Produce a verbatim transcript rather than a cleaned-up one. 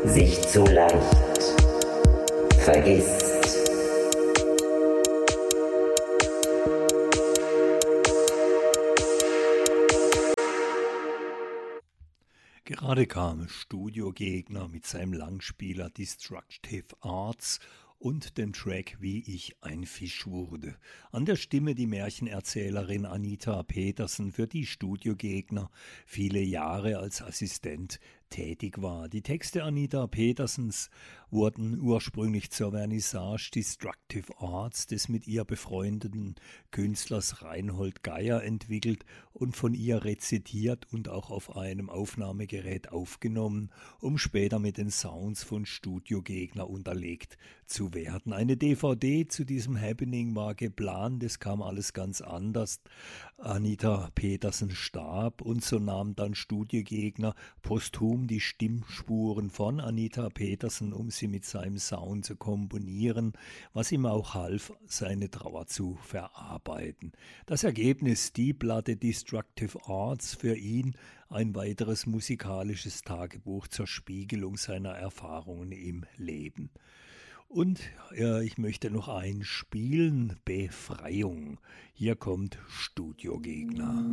sich zu leicht vergisst. Gerade kam Studiogegner mit seinem Langspieler Destructive Arts und dem Track Wie ich ein Fisch wurde. An der Stimme die Märchenerzählerin Anita Petersen, für die Studiogegner viele Jahre als Assistent tätig war. Die Texte Anita Petersens wurden ursprünglich zur Vernissage Destructive Arts des mit ihr befreundeten Künstlers Reinhold Geier entwickelt und von ihr rezitiert und auch auf einem Aufnahmegerät aufgenommen, um später mit den Sounds von Studiogegner unterlegt zu werden. Eine D V D zu diesem Happening war geplant, es kam alles ganz anders. Anita Petersen starb und so nahm dann Studiogegner posthum die Stimmspuren von Anita Petersen, um sie mit seinem Sound zu komponieren, was ihm auch half, seine Trauer zu verarbeiten. Das Ergebnis, die Platte Destructive Arts, für ihn ein weiteres musikalisches Tagebuch zur Spiegelung seiner Erfahrungen im Leben. Und äh, ich möchte noch einspielen, Befreiung. Hier kommt Studiogegner.